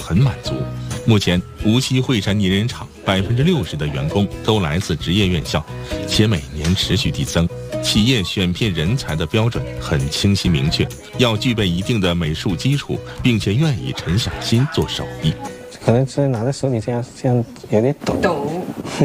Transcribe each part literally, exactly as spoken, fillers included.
很满足。目前，无锡惠山泥人厂百分之六十的员工都来自职业院校，且每年持续递增。企业选聘人才的标准很清晰明确，要具备一定的美术基础，并且愿意沉下心做手艺。 可能是拿在手里这样这样有点抖。 抖，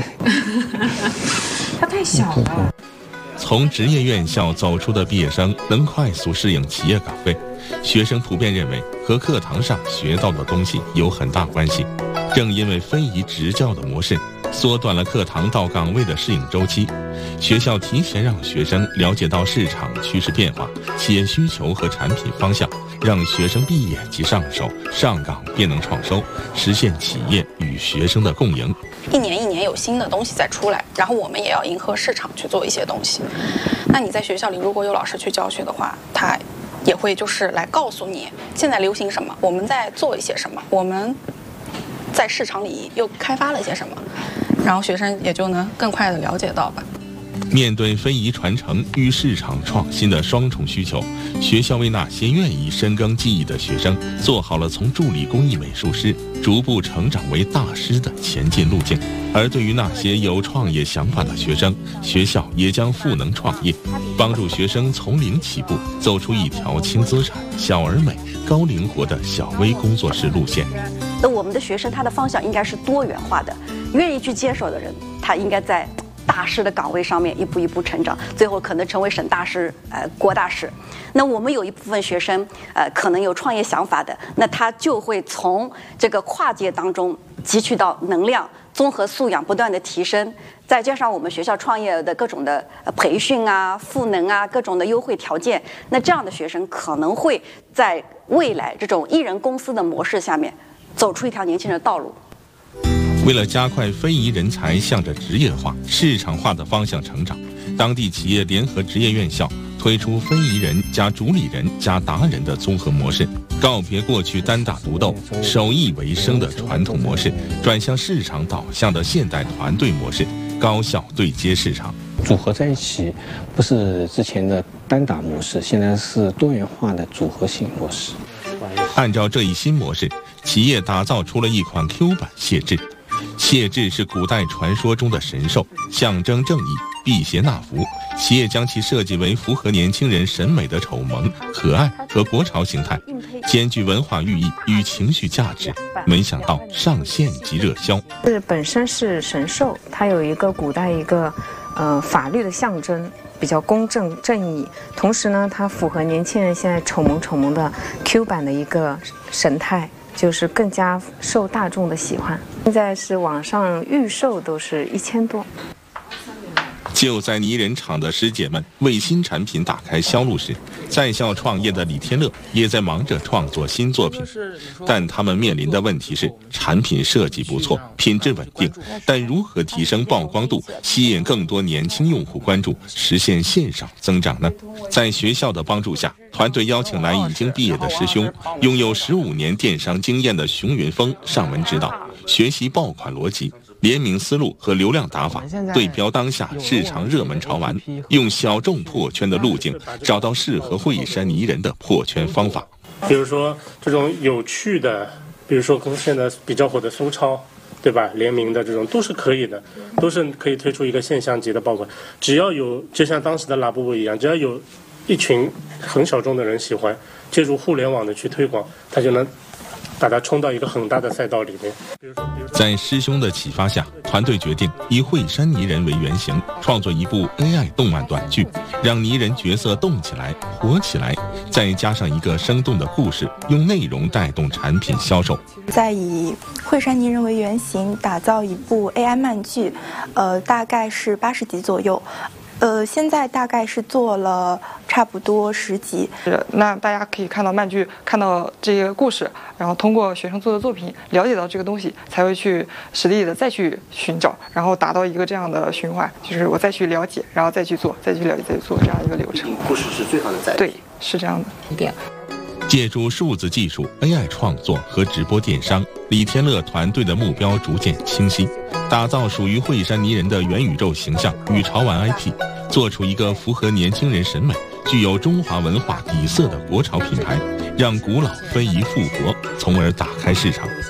它太小了。 从职业院校走出的毕业生能快速适应企业岗位，学生普遍认为和课堂上学到的东西有很大关系。正因为非遗职教的模式，缩短了课堂到岗位的适应周期，学校提前让学生了解到市场趋势变化、企业需求和产品方向，让学生闭眼即上手，上岗便能创收，实现企业与学生的共赢。 一年一年有新的东西在出来，然后我们也要迎合市场去做一些东西。那你在学校里如果有老师去教学的话，他也会就是来告诉你现在流行什么，我们在做一些什么，我们在市场里又开发了一些什么，然后学生也就能更快的了解到吧。 面对非遗传承与市场创新的双重需求，学校为那些愿意深耕技艺的学生做好了从助理工艺美术师逐步成长为大师的前进路径。而对于那些有创业想法的学生，学校也将赋能创业，帮助学生从零起步，走出一条轻资产、小而美、高灵活的小微工作室路线。 那我们的学生他的方向应该是多元化的，愿意去接手的人，他应该在大师的岗位上面一步一步成长，最后可能成为省大师、呃国大师。那我们有一部分学生，呃可能有创业想法的，那他就会从这个跨界当中汲取到能量，综合素养不断的提升，再加上我们学校创业的各种的培训啊、赋能啊、各种的优惠条件，那这样的学生可能会在未来这种一人公司的模式下面走出一条年轻人的道路。 为了加快非遗人才向着职业化、市场化的方向成长，当地企业联合职业院校推出非遗人加主理人加达人的综合模式，告别过去单打独斗、手艺为生的传统模式，转向市场导向的现代团队模式，高效对接市场。 组合在一起，不是之前的单打模式，现在是多元化的组合型模式。 按照这一新模式，企业打造出了一款 Q 版谢志。谢志是古代传说中的神兽，象征正义、辟邪纳福。企业将其设计为符合年轻人审美的丑萌、可爱和国潮形态，兼具文化寓意与情绪价值。没想到上线即热销。 是本身是神兽，它有一个古代一个呃法律的象征，比较公正正义。同时呢，它符合年轻人现在丑萌丑萌的 Q 版的一个神态。就是更加受大众的喜欢，现在是网上预售都是一千多。 就在泥人厂的师姐们为新产品打开销路时，在校创业的李天乐也在忙着创作新作品。但他们面临的问题是，产品设计不错，品质稳定，但如何提升曝光度，吸引更多年轻用户关注，实现线上增长呢？在学校的帮助下，团队邀请来已经毕业的师兄，拥有十五年电商经验的熊云峰上门指导，学习爆款逻辑、联名思路和流量打法，对标当下市场热门潮玩，用小众破圈的路径，找到适合惠山泥人的破圈方法。 比如说这种有趣的，比如说跟现在比较火的苏超，对吧？联名的这种都是可以的，都是可以推出一个现象级的爆款。只要有，就像当时的拉布布一样，只要有一群很小众的人喜欢，借助互联网的去推广，它就能把它冲到一个很大的赛道里面。 在师兄的启发下，团队决定以惠山泥人为原型，创作一部 A I 动漫短剧，让泥人角色动起来、活起来，再加上一个生动的故事，用内容带动产品销售。 再以惠山泥人为原型，打造一部 A I 漫剧，呃，大概是八十集左右。呃，现在大概是做了差不多十集。 那大家可以看到漫剧，看到这个故事，然后通过学生做的作品了解到这个东西，才会去实地的再去寻找，然后达到一个这样的循环，就是我再去了解，然后再去做，再去了解，再去做这样一个流程。 故事是最好的载体。 对，是这样的。 一定。 借助数字技术、A I 创作和直播电商，李天乐团队的目标逐渐清晰，打造属于惠山泥人的元宇宙形象与潮玩 I P， 做出一个符合年轻人审美、具有中华文化底色的国潮品牌，让古老非遗复活，从而打开市场。